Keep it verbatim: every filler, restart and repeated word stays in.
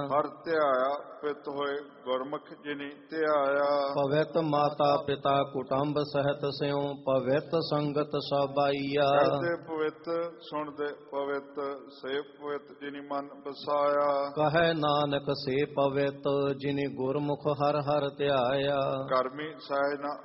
ਹਰ ਧਿਆਇਆ ਪਿਤ ਹੋਏ ਗੁਰਮੁਖ ਜਿਨੀ ਧਿਆਇਆ। ਪਵਿੱਤ ਮਾਤਾ ਪਿਤਾ ਕੁਟੰਬ ਸਹਿਤ ਸਿਉ ਪਵਿੱਤ ਸੰਗਤ ਸਭ ਆਈਆ। ਕਰਦੇ ਪਵਿੱਤ ਸੁਣਦੇ ਪਵਿੱਤ ਸੇ ਪਵਿੱਤ ਜਿਨੀ ਮਨ ਬਸਾਇਆ। ਕਹੈ ਨਾਨਕ ਸੇ ਪਵਿੱਤ ਜਿਨੀ ਗੁਰਮੁਖ ਹਰ ਹਰ ਧਿਆਇਆ। ਕਰਮੀ ਸਹਿ ਨ